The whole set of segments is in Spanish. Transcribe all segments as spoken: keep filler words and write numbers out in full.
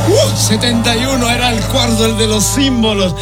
Uh, setenta y uno era el cuarto, el de los símbolos.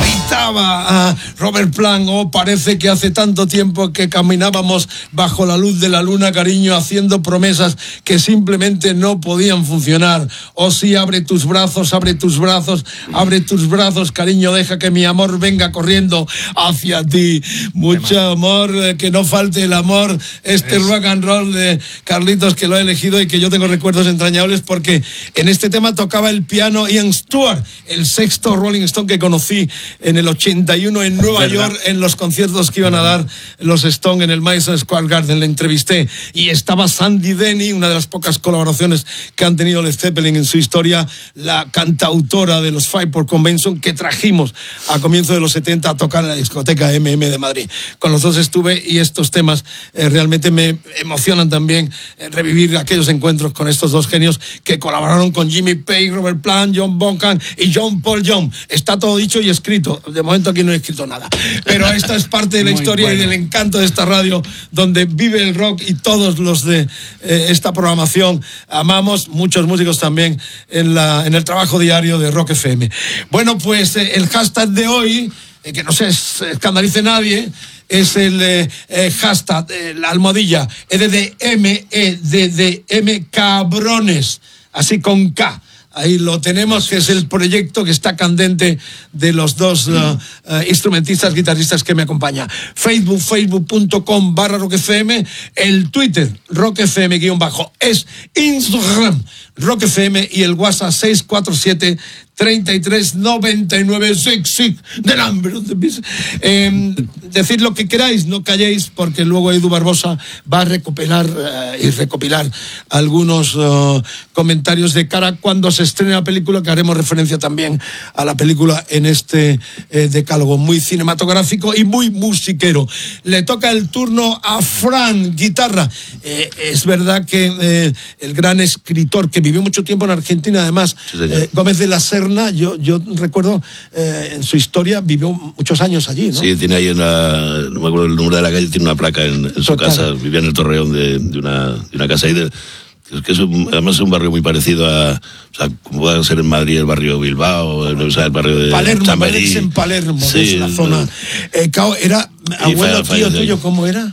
Gritaba a Robert Plant: oh, parece que hace tanto tiempo que caminábamos bajo la luz de la luna, cariño, haciendo promesas que simplemente no podían funcionar. Oh, sí, abre tus brazos, abre tus brazos, abre tus brazos, cariño, deja que mi amor venga corriendo hacia ti. Mucho amor, eh, que no falte el amor. Este es rock and roll de Carlitos, que lo he elegido y que yo tengo recuerdos entrañables, porque en este tema tocaba el piano Ian Stewart, el sexto Rolling Stone que conocí en el ochenta y uno en Nueva ¿verdad? York, en los conciertos que iban a dar los Stone en el Madison Square Garden. Le entrevisté y estaba Sandy Denny, una de las pocas colaboraciones que han tenido Led Zeppelin en su historia, la cantautora de los Fairport Convention, que trajimos a comienzos de los setenta a tocar en la discoteca M M de Madrid. Con los dos estuve y estos temas eh, realmente me emocionan también, eh, revivir aquellos encuentros con estos dos genios que colaboraron con Jimmy Page, Robert Plant, John Bonham y John Paul Young. Está todo dicho y escrito. De momento aquí no he escrito nada, pero esta es parte de la historia bueno. y del encanto de esta radio, donde vive el rock, y todos los de eh, esta programación amamos, muchos músicos también en, la, en el trabajo diario de Rock F M. Bueno, pues eh, el hashtag de hoy, eh, que no se escandalice nadie, es el eh, eh, hashtag, eh, la almohadilla, E D D M, E D D M, cabrones, así con K. Ahí lo tenemos, que es el proyecto que está candente de los dos uh, uh, instrumentistas, guitarristas que me acompañan. Facebook, facebook.com barra rockfm, el Twitter, rockfm guión bajo, es Instagram, rockfm, y el WhatsApp seis cuatro siete, treinta y tres, noventa y nueve, six, six, the number of the business. Eh, decid lo que queráis, no calléis, porque luego Edu Barbosa va a recopilar uh, y recopilar algunos uh, comentarios de cara cuando se estrene la película, que haremos referencia también a la película en este eh, decálogo muy cinematográfico y muy musiquero. Le toca el turno a Fran, guitarra. Eh, es verdad que eh, el gran escritor que vivió mucho tiempo en Argentina, además, sí, eh, Gómez de la Serna, yo, yo recuerdo eh, en su historia, vivió muchos años allí, ¿no? Sí, tiene ahí una, no me acuerdo el número de la calle, tiene una placa en, en su casa, vivía en el Torreón de, de, una, de una casa ahí de... que es un, además es un barrio muy parecido a, o sea, como puede ser en Madrid el barrio Bilbao, o sea, el barrio de Palermo, Chamberí. en Palermo, sí, es la zona. Eh, Cao, era abuelo, tío tuyo, ¿cómo era?